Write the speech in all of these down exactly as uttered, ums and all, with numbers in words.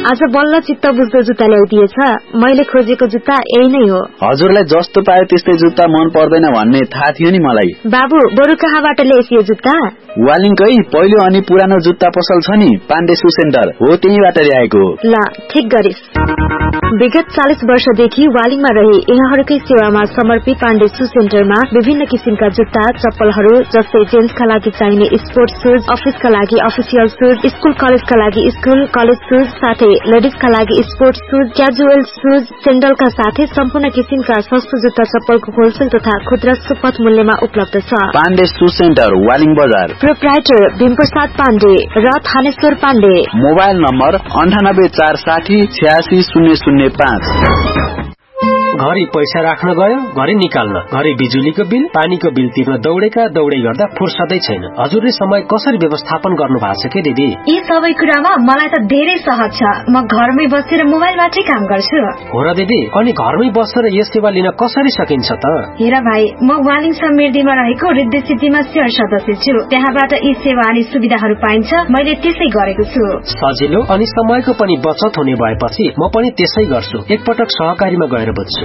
आज बल्ल चित्त बुझ्दो जुत्ता ल्याइदिएछ। मैले खोजेको जुत्ता यही नै हो। हजुरलाई जस्तो पाए त्यस्तै जुत्ता मन पर्दैन भन्ने थाहा थियो नि मलाई। बाबु बरु कहाँबाट ल्याइस यो जुत्ता? वालिङकै पहिलो अनि पुरानो जुत्ता पसल छ नि पाण्डे शू सेन्टर हो, त्यहीबाट ल्याएको। ल ठिक गरिस्। विगत चालीस वर्षदेखि वालिङमा रही यहाँहरूकै सेवामा समर्पित पाण्डे शू सेन्टरमा विभिन्न किसिमका जुत्ता चप्पलहरू जस्तै जेन्ट्सका लागि चाहिने स्पोर्ट्स शूज, अफिसका लागि अफिसियल शूज, स्कूल कलेजका लागि स्कूल कलेज शूज, साथै लेडिजका लागि स्पोर्ट्स शूज, क्याजुअल शूज, सेन्डलका साथै सम्पूर्ण किसिमका सस्तो जुत्ता चप्पलको होलसेल तथा खुद्रा सुपथ मूल्यमा उपलब्ध छ। पाण्डे शू सेन्टर वालिङ बजार। प्रोप्राइटर भीमप्रसाद पाण्डे र थानेश्वर पाण्डे। मोबाइल नम्बर अन्ठानब्बे चार साठी छ्यासी शून्य शून्य पाँच। घरि पैसा राख्न गयो, घरि निकाल्न, घरि बिजुलीको बिल, पानीको बिल तिर्न दौडेका दौडै गर्दा फुर्सदै छैन। हजुरले समय कसरी व्यवस्थापन गर्नु भएको छ के दिदी? यी सबै कुरामा मलाई त धेरै सहज छ। म घरमै बसेर मोबाइलबाटै काम गर्छु। हो र दिदी, अनि घरमै बसेर यो सेवा लिन कसरी सकिन्छ त? हेर भाइ, म वालिङ समृद्धिमा रहेको रिद्धि सिद्धिमा शेयर सदस्य छु। त्यहाँबाट यी सेवा अनि सुविधाहरू पाइन्छ। मैले त्यसै गरेको छु। सजिलो अनि समयको पनि बचत हुने भएपछि म पनि त्यसै गर्छु। एकपटक सहकारीमा गएर बुझ्छु।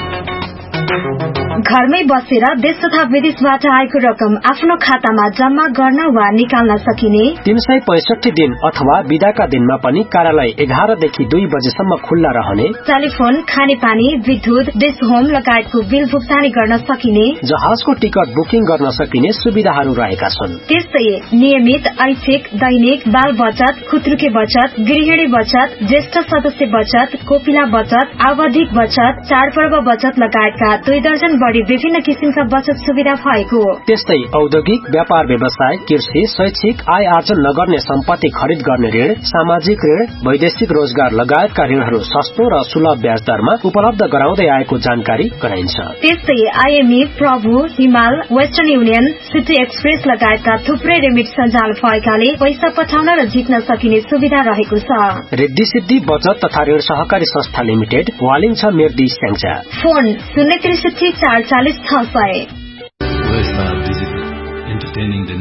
घरमै बसेर देश तथा विदेशबाट आएको रकम आफ्नो खातामा जम्मा गर्न वा निकाल्न सकिने तीन सय पैंसठी दिन अथवा बिदाका दिनमा पनि कार्यालय एघारदेखि दुई बजेसम्म खुल्ला रहने, टेलिफोन, खानेपानी, विद्युत, देश होम लगायतको बिल भुक्तानी गर्न सकिने, जहाजको टिकट बुकिङ गर्न सकिने सुविधाहरू रहेका छन्। त्यस्तै नियमित, ऐच्छिक, दैनिक, बाल बचत, खुत्रुके बचत, गृहिणी बचत, ज्येष्ठ सदस्य बचत, कोपिला बचत, आवधिक बचत, चाडपर्व बचत लगायतका दुई दर्जन बढी विभिन्न किसिमका बचत सुविधा भएको। त्यस्तै औद्योगिक, व्यापार व्यवसाय, कृषि, शैक्षिक, आय आर्जन नगर्ने सम्पत्ति खरिद गर्ने ऋण, सामाजिक ऋण, वैदेशिक रोजगार लगायतका ऋणहरू सस्तो र सुलभ ब्याज दरमा उपलब्ध गराउँदै आएको जानकारी गराइन्छ। त्यस्तै आइएमई, प्रभु, हिमाल, वेस्टर्न युनियन, सिटी एक्सप्रेस लगायतका थुप्रै रेमिट सञ्जाल भएकाले पैसा पठाउन र झिक्न सकिने सुविधा रहेको छ। रिद्धि सिद्धि बचत तथा ऋण सहकारी संस्था लिमिटेड, वालिङ छ मिर्दी स्याङ्जा। फोन शून्य त्रिसठी चार चालिस छ सय। Digital, entertaining the